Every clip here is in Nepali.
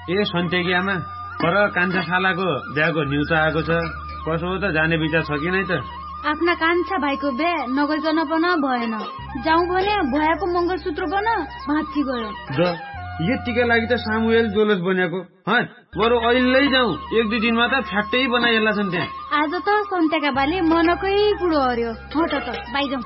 ए सन्तेकी आमा, पर कान्छा शालाको बिहाको न्युज आएको छ। कसो हो त, जाने विचार छ कि नै त? आफ्ना कान्छा भाइको बिहा नगरिकन पन भएन। जाउँ भने भयाको मङ्गलसूत्र पन भाँच्ची गयो। यतिका लागि त सामुएल जोलस बनेको। बरु अहिले जाउँ, 1-2 दिनमा त फ्याट्टै बनाइएला छन् त्यहाँ। आज त सन्तेका बाले मनकै कुरो हर्यो। हट त बाइजाउँ।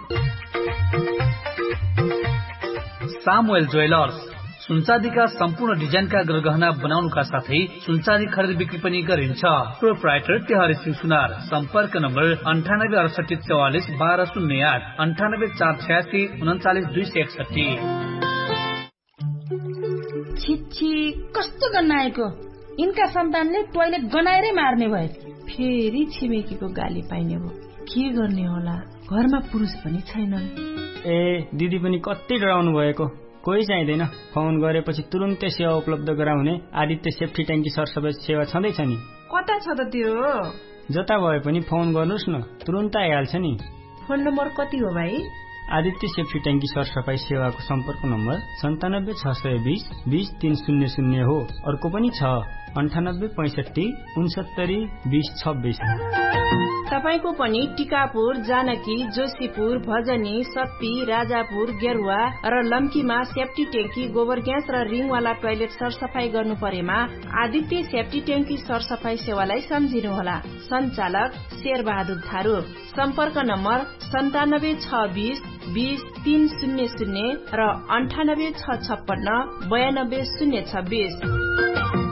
सामुएल ज्वेलर्स सुनचाँदीका सम्पूर्ण डिजाइनका गहना बनाउनुका साथै सुनचाँदी खरिद बिक्री पनि गरिन्छ। प्रोप्राइटर तिहारी सिंह सुनार। सम्पर्क नम्बर 9868441208 9848399261। छिछि कस्तो गन्नाएको। यिनका सन्तानले टोयलेट गनाएरै मार्ने भए। फेरि छिमेकीको गाली पाइने भयो। के गर्ने होला, घरमा पुरुष पनि छैनन्। ए दिदी पनि कति डराउनु भएको। कोही चाहिँदैन, फोन गरेपछि तुरुन्तै सेवा उपलब्ध गराउने आदित्य सेफ्टी ट्याङ्की सरसफाई सेवा छँदैछ नि। कता छ त त्यो? जता भए पनि फोन गर्नुहोस् न, तुरुन्त आइहाल्छ नि। फोन नम्बर कति हो भाइ? आदित्य सेफ्टी ट्याङ्की सरसफाई सेवाको सम्पर्क नम्बर 97 620 20300 हो। अर्को पनि छ 98 65 69 20 26। तपाईको पनि टिकापुर, जानकी, जोशीपुर, भजनी, सप्ती, राजापुर, गेरुवा र लम्कीमा सेफ्टी ट्याङ्की, गोबर ग्यास र रिङवाला टोयलेट सरसफाई गर्नु परेमा आदित्य सेफ्टी ट्याङ्की सरसफाई सेवालाई सम्झिनुहोला। सञ्चालक शेरबहादुर थारू। सम्पर्क नम्बर 97 620 20 300 र 98 656 92 026।